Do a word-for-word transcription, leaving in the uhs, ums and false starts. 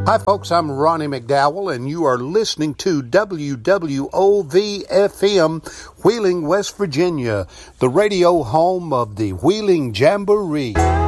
Hi, folks. I'm Ronnie McDowell, and you are listening to W W O V F M, Wheeling, West Virginia, the radio home of the Wheeling Jamboree.